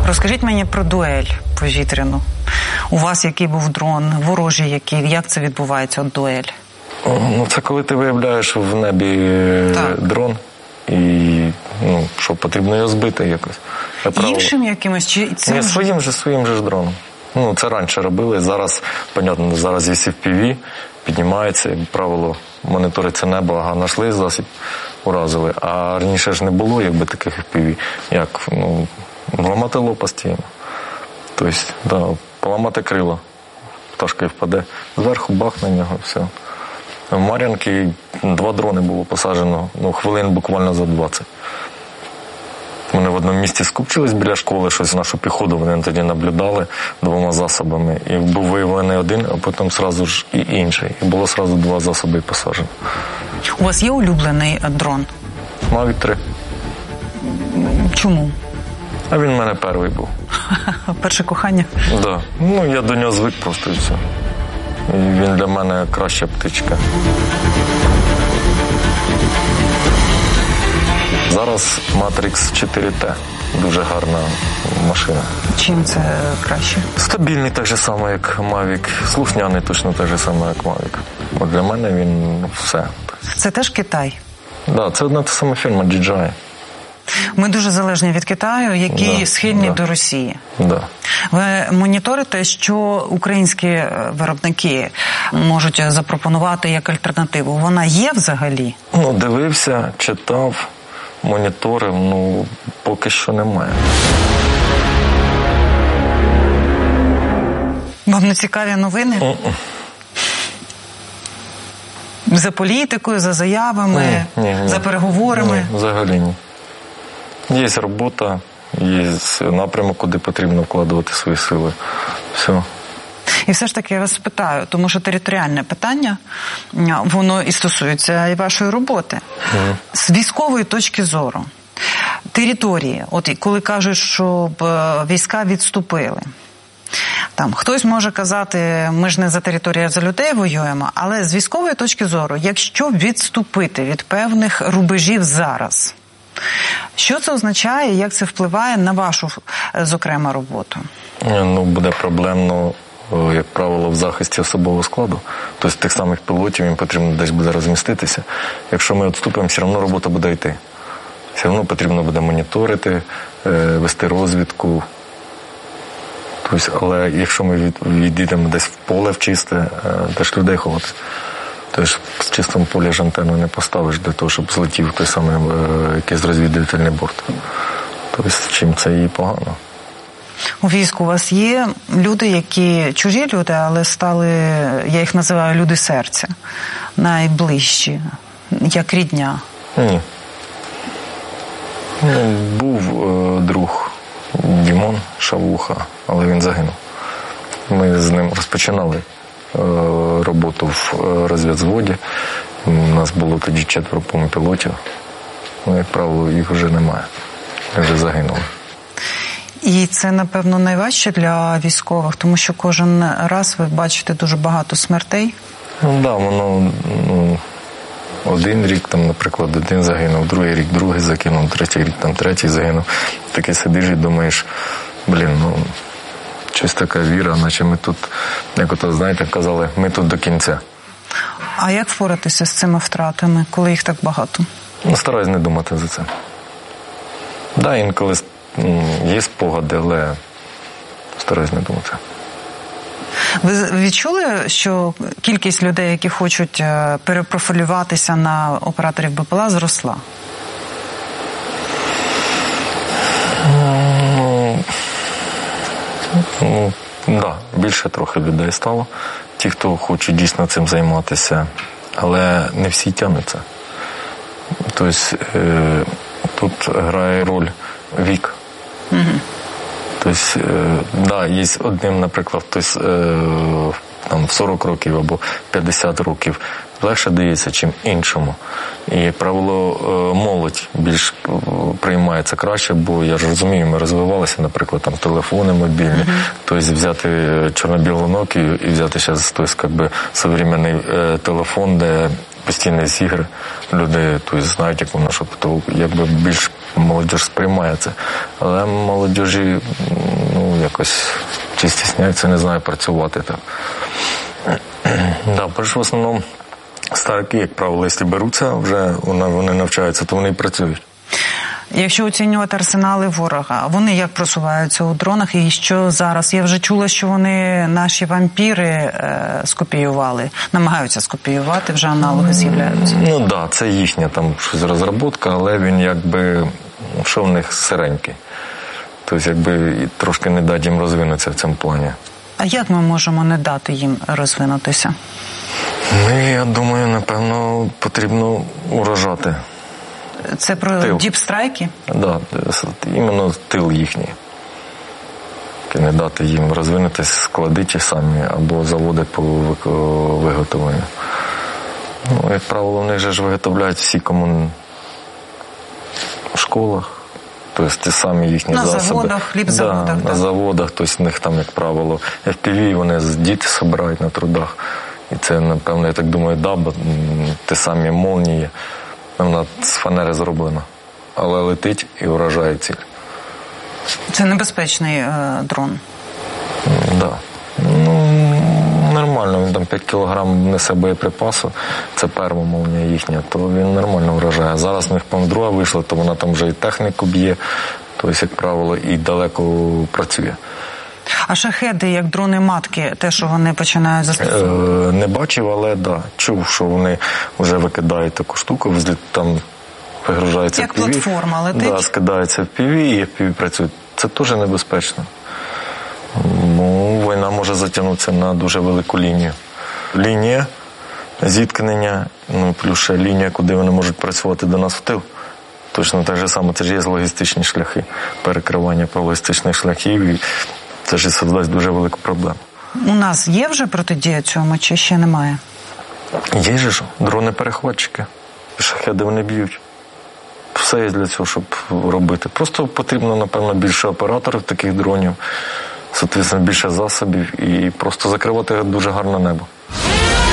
Розкажіть мені про дуель повітряну. У вас який був дрон, ворожий який, як це відбувається, от дуель? Ну, це коли ти виявляєш в небі дрон і, що потрібно його збити якось. Іншим якимось? Чи цим? Ні, своїм же дроном. Це раніше робили, зараз, понятно, зараз є FPV, піднімається, як правило, моніториться небо, ага, знайшли засіб, уразили. А раніше ж не було, якби, таких FPV, як, ламати лопасті. Тобто, поламати крило, пташка впаде, зверху бах на нього, все. В Мар'янці 2 дрони було посаджено, хвилин буквально за 20. Вони в одному місці скупчились біля школи, щось нашу піхоту, вони тоді наблюдали 2 засобами. І був виявлений один, а потім одразу ж і інший. І було одразу 2 засоби посаджено. У вас є улюблений дрон? Mavic 3. Чому? А він в мене перший був. Перше кохання? Так. Да. Я до нього звик просто і все. І він для мене краща птичка. Зараз Matrix 4T. Дуже гарна машина. Чим це краще? Стабільний так же само, як Mavic. Слухняний точно так же само, як Mavic. Бо для мене він все. Це теж Китай? Так, це одна та сама фірма DJI. Ми дуже залежні від Китаю, які схильні до Росії. Да. Ви моніторите, що українські виробники можуть запропонувати як альтернативу? Вона є взагалі? Дивився, читав, моніторив, поки що немає. Вам не цікаві новини? За політикою, за заявами, за переговорами? Ні, взагалі ні. Є робота, є напрямок, куди потрібно вкладувати свої сили. Все. І все ж таки я вас спитаю, тому що територіальне питання, воно і стосується і вашої роботи. З військової точки зору, території, от коли кажуть, що війська відступили, там хтось може казати, ми ж не за територію, а за людей воюємо, але з військової точки зору, якщо відступити від певних рубежів зараз, що це означає, як це впливає на вашу, зокрема, роботу? Буде проблемно, як правило, в захисті особового складу. Тобто тих самих пілотів їм потрібно десь буде розміститися. Якщо ми відступимо, все одно робота буде йти. Все одно потрібно буде моніторити, вести розвідку. Тобто, але якщо ми відійдемо десь в поле в чисте, теж людей ховати. Тобто в чистому полі ж антенну не поставиш для того, щоб злетів той самий якийсь розвідувальний борт. Тобто чим це і погано. У війську у вас є люди, які чужі люди, але стали, я їх називаю люди серця, найближчі, як рідня? Ні. Був друг Дімон Шавуха, але він загинув. Ми з ним розпочинали роботу в розвідзводі. У нас було тоді 4 пілотів. Як правило, їх вже немає. Вони вже загинули. І це, напевно, найважче для військових, тому що кожен раз ви бачите дуже багато смертей. Воно один рік, наприклад, один загинув, другий рік другий загинув, третій рік третій загинув. Таке сидиш і думаєш, щось така віра, наче ми тут, як ото, знаєте, казали, ми тут до кінця. А як впоратися з цими втратами, коли їх так багато? Стараюсь не думати за це. Інколи є спогади, але стараюсь не думати. Ви відчули, що кількість людей, які хочуть перепрофілюватися на операторів БПЛА, зросла? Більше трохи людей стало. Ті, хто хоче дійсно цим займатися, але не всі тягнуться. Тобто тут грає роль вік. Тобто, є одним, наприклад, хтось в 40 років або 50 років легше дається, чим іншому. І, як правило, молодь більш приймається краще, бо я ж розумію, ми розвивалися, наприклад, телефони мобільні, тобто взяти чорно-білу Nokia і взяти зараз сучасний телефон, де постійно є ігри. Люди знають, як воно, щоб то якби більш молодь сприймає це. Але молодіжі якось чи стісняються, не знаю, працювати так. Да, в основному старики, як правило, якщо беруться, вже вони навчаються, то вони і працюють. Якщо оцінювати арсенали ворога, вони як просуваються у дронах і що зараз? Я вже чула, що вони наші вампіри скопіювали, намагаються скопіювати, вже аналоги з'являються. Ну так, це їхня там щось розробка, але він якби, що в них сиренький. Тобто якби трошки не дати їм розвинутися в цьому плані. А як ми можемо не дати їм розвинутися? Я думаю, напевно, потрібно уражати. Це про діпстрайки? Так, да, іменно тил їхній. Не дати їм розвинутися, склади ті самі, або заводи по виготовленню. Як правило, в них же ж виготовляють всі в школах. Тобто ті самі їхні засоби. На заводах, хлібзаводах. На заводах, тобто в них там, як правило, FPV, вони діти збирають на трудах. І це, напевно, я так думаю, бо ті самі молнії, вона з фанери зроблена. Але летить і вражає ціль. Це небезпечний дрон? Так. Нормально, він там 5 кілограм несе боєприпасу, це перша молнія їхня, то він нормально вражає. Зараз в них, по-моєму, друга вийшла, то вона там вже і техніку б'є, тобто, як правило, і далеко працює. А шахеди, як дрони-матки, те, що вони починають застосовувати? Не бачив, але да, чув, що вони вже викидають таку штуку, там вигружається як в PV. платформа летить? Да, скидається в PV і FPV працює. Це теж небезпечно. Війна може затягнутися на дуже велику лінію. Лінія зіткнення, плюс ще лінія, куди вони можуть працювати до нас в тил. Точно так же само, це ж є логістичні шляхи, перекривання по логістичних шляхів, і це ж создасть дуже велику проблему. У нас є вже протидія цьому, чи ще немає? Є ж, дрони-перехватчики, шахеди вони б'ють. Все є для цього, щоб робити. Просто потрібно, напевно, більше операторів таких дронів, соответственно, більше засобів і просто закривати дуже гарне небо.